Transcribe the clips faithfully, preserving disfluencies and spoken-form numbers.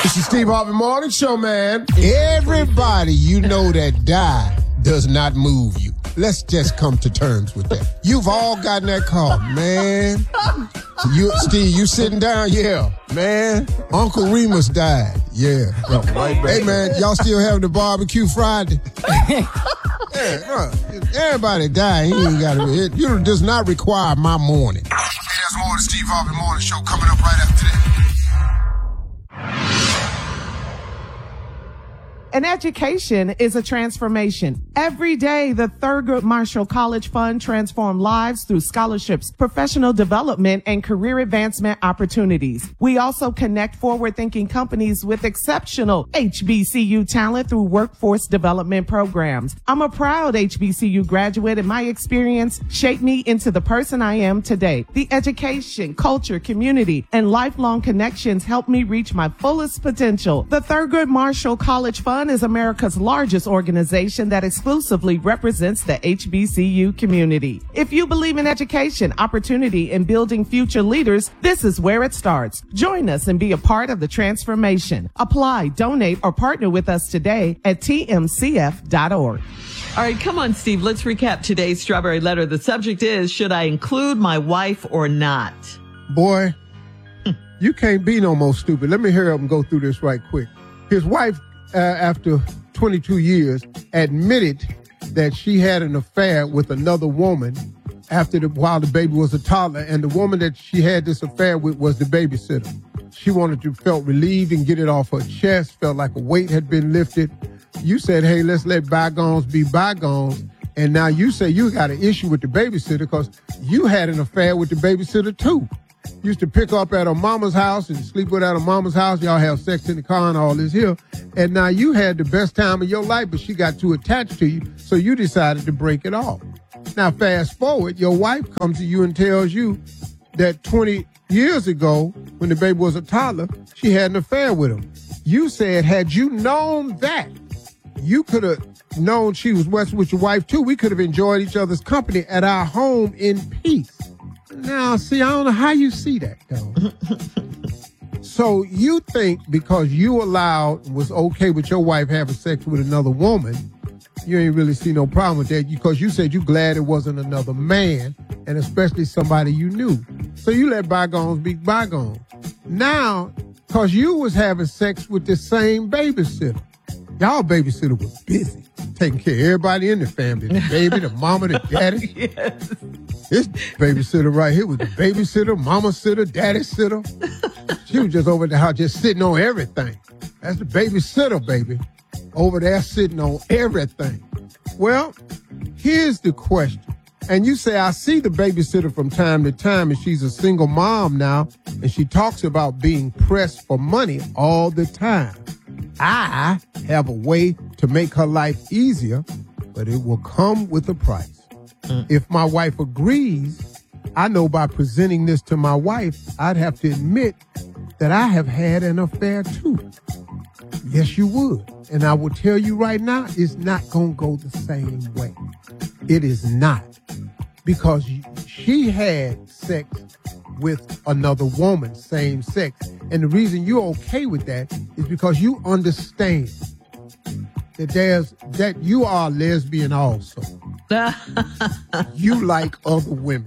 It's the Steve Harvey Morning Show, man. Everybody you know that died does not move you. Let's just come to terms with that. You've all gotten that call, man. You, Steve, you sitting down? Yeah, man. Uncle Remus died. Yeah. Right, hey, man, y'all still having the barbecue Friday? Yeah, bro, everybody died. He ain't got to. It, you know, does not require my morning. Hey, there's more of the Steve Harvey Morning Show coming up right after that. An education is a transformation. Every day, the Thurgood Marshall College Fund transforms lives through scholarships, professional development, and career advancement opportunities. We also connect forward-thinking companies with exceptional H B C U talent through workforce development programs. I'm a proud H B C U graduate, and my experience shaped me into the person I am today. The education, culture, community, and lifelong connections helped me reach my fullest potential. The Thurgood Marshall College Fund is America's largest organization that exclusively represents the H B C U community. If you believe in education, opportunity, and building future leaders, this is where it starts. Join us and be a part of the transformation. Apply, donate, or partner with us today at T M C F dot org. All right, come on, Steve. Let's recap today's Strawberry Letter. The subject is, should I include my wife or not? Boy, you can't be no more stupid. Let me hurry up and go through this right quick. His wife, uh, after twenty-two years, admitted that she had an affair with another woman after the, while the baby was a toddler, and the woman that she had this affair with was the babysitter. She wanted to, felt relieved and get it off her chest, felt like a weight had been lifted. You said, hey, let's let bygones be bygones. And now you say you got an issue with the babysitter because you had an affair with the babysitter too. Used to pick up at her mama's house and sleep with at her mama's house. Y'all have sex in the car and all this here. And now you had the best time of your life, but she got too attached to you, so you decided to break it off. Now, fast forward, your wife comes to you and tells you that twenty years ago, when the baby was a toddler, she had an affair with him. You said, had you known that, you could have known she was with your wife too. We could have enjoyed each other's company at our home in peace. Now, see, I don't know how you see that, though. So you think because you allowed, was okay with your wife having sex with another woman, you ain't really see no problem with that because you said you glad it wasn't another man, and especially somebody you knew. So you let bygones be bygones. Now, because you was having sex with the same babysitter. Y'all babysitter was busy, taking care of everybody in the family, the baby, the mama, the daddy. Yes. This babysitter right here was the babysitter, mama sitter, daddy sitter. She was just over at the house just sitting on everything. That's the babysitter, baby. Over there sitting on everything. Well, here's the question. And you say, I see the babysitter from time to time, and she's a single mom now, and she talks about being pressed for money all the time. I have a way to make her life easier, but it will come with a price. Mm. If my wife agrees, I know by presenting this to my wife, I'd have to admit that I have had an affair too. Yes, you would. And I will tell you right now, it's not going to go the same way. It is not. Because she had sex with another woman, same sex. And the reason you're okay with that is because you understand that there's, that you are a lesbian also. You like other women.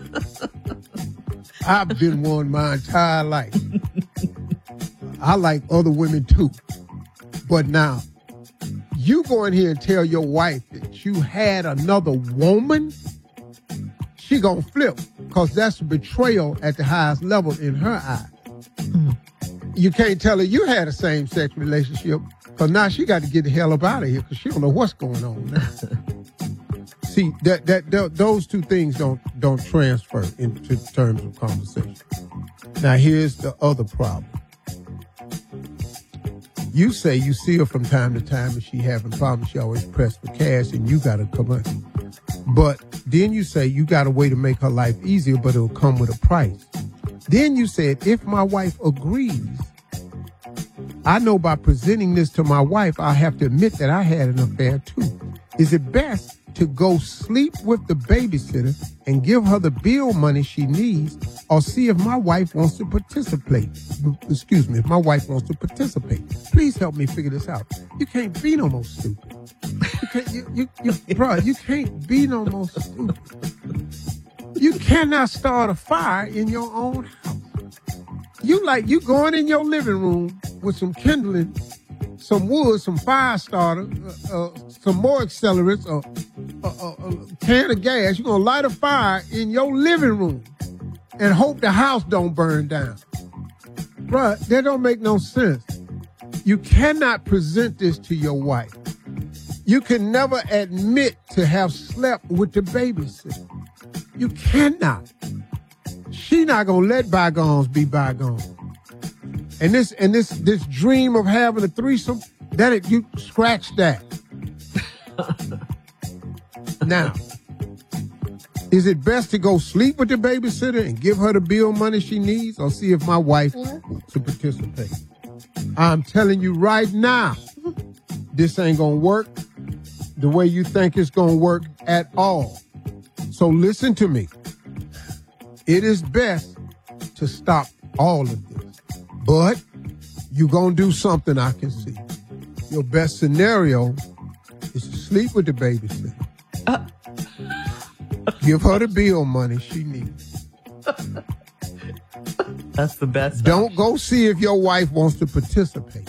I've been one my entire life. I like other women too. But now, you go in here and tell your wife that you had another woman, she gonna flip, because that's betrayal at the highest level in her eyes. Mm. You can't tell her you had a same-sex relationship, because now she got to get the hell up out of here, because she don't know what's going on now. See, that, that that those two things don't don't transfer into terms of conversation. Now, here's the other problem. You say you see her from time to time and she having problems. She always pressed for cash and you got to come in. But then you say you got a way to make her life easier, but it'll come with a price. Then you said, if my wife agrees, I know by presenting this to my wife, I have to admit that I had an affair too. Is it best to to go sleep with the babysitter and give her the bill money she needs, or see if my wife wants to participate. Excuse me, if my wife wants to participate. Please help me figure this out. You can't be no more stupid. You can't, you, you, you, bro, you can't be no more stupid. You cannot start a fire in your own house. You like, you going in your living room with some kindling, some wood, some fire starter, uh, uh, some more accelerants, a uh, uh, uh, uh, can of gas. You're going to light a fire in your living room and hope the house don't burn down. Bruh, that don't make no sense. You cannot present this to your wife. You can never admit to have slept with the babysitter. You cannot. She not going to let bygones be bygones. And this and this this dream of having a threesome, that it, you scratch that. Now, is it best to go sleep with the babysitter and give her the bill money she needs, or see if my wife wants to participate? I'm telling you right now, this ain't gonna work the way you think it's gonna work at all. So listen to me. It is best to stop all of this. But you're going to do something I can see. Your best scenario is to sleep with the babysitter. Uh. Give her the bill money she needs. That's the best. Don't go see if your wife wants to participate.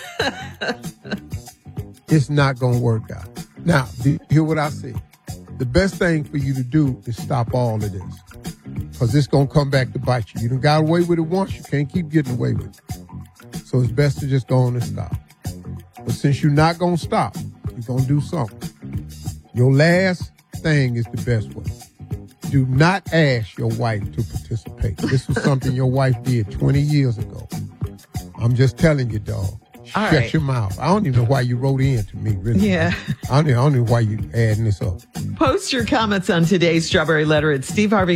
It's not going to work out. Now, do you hear what I say? The best thing for you to do is stop all of this. Because it's going to come back to bite you. You done got away with it once. You can't keep getting away with it. So it's best to just go on and stop. But since you're not going to stop, you're going to do something. Your last thing is the best way. Do not ask your wife to participate. This was something your wife did twenty years ago. I'm just telling you, dog. All Shut right. your mouth. I don't even know why you wrote in to me, really. Yeah. I don't, I don't know why you adding this up. Post your comments on today's Strawberry Letter at Steve Harvey